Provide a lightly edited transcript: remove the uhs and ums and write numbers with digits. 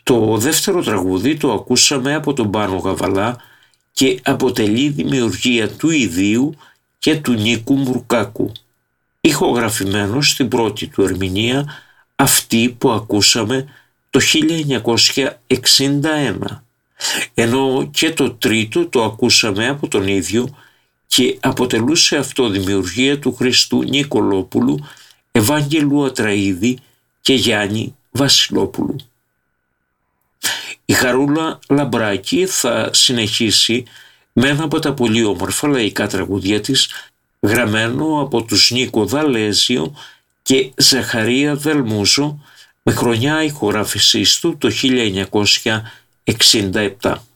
Το δεύτερο τραγούδι το ακούσαμε από τον Πάνο Γαβαλά και αποτελεί δημιουργία του ιδίου και του Νίκου Μουρκάκου, ηχογραφημένο στην πρώτη του ερμηνεία, αυτή που ακούσαμε το 1961, ενώ και το τρίτο το ακούσαμε από τον ίδιο και αποτελούσε αυτό δημιουργία του Χριστού Νικολόπουλου, Ευάγγελου Ατραΐδη και Γιάννη Βασιλόπουλου. Η Χαρούλα Λαμπράκη θα συνεχίσει με ένα από τα πολύ όμορφα λαϊκά τραγούδια της, γραμμένο από τους Νίκο Δαλέζιο και Ζαχαρία Δελμούζο, με χρονιά ηχογράφησής του το 1967.